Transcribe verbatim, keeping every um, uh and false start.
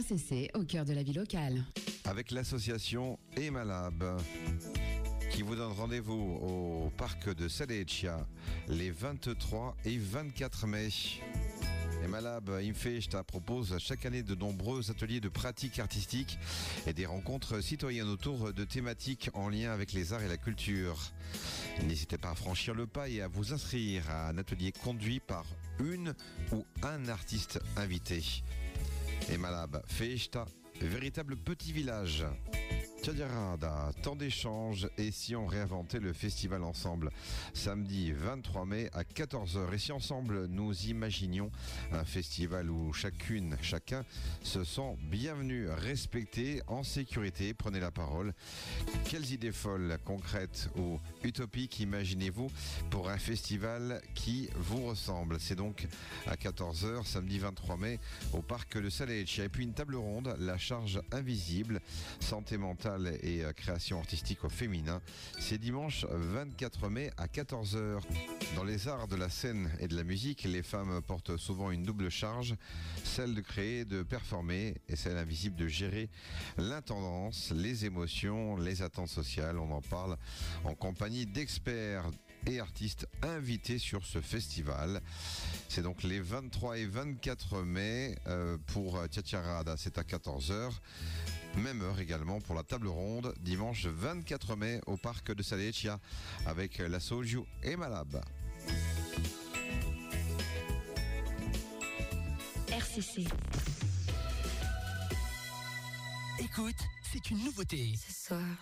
C C au cœur de la vie locale. Avec l'association Emalab qui vous donne rendez-vous au parc de Saleccia les vingt-trois et vingt-quatre mai. Emalab Infesta propose chaque année de nombreux ateliers de pratique artistique et des rencontres citoyennes autour de thématiques en lien avec les arts et la culture. N'hésitez pas à franchir le pas et à vous inscrire à un atelier conduit par une ou un artiste invité. Emalab Festa, véritable petit village. Tchadirada, temps d'échange et si on réinventait le festival ensemble. Samedi vingt-trois mai à quatorze heures. Et si ensemble nous imaginions un festival où chacune, chacun se sent bienvenu, respecté, en sécurité. Prenez la parole. Quelles idées folles, concrètes ou utopiques imaginez-vous pour un festival qui vous ressemble? C'est donc à quatorze heures, samedi vingt-trois mai, au parc de Saleccia. Et puis une table ronde, la charge invisible, santé mentale et création artistique au féminin. C'est dimanche vingt-quatre mai à quatorze heures. Dans les arts de la scène et de la musique, les femmes portent souvent une double charge, celle de créer, de performer et celle invisible de gérer l'intendance, les émotions, les attentes sociales. On en parle en compagnie d'experts et artistes invités sur ce festival. C'est donc les vingt-trois et vingt-quatre mai euh, pour Tchatcherada, c'est à quatorze heures. Même heure également pour la table ronde, dimanche vingt-quatre mai au parc de Saleccia avec la Soju Emalab. R C C. Écoute, c'est une nouveauté. Ce soir,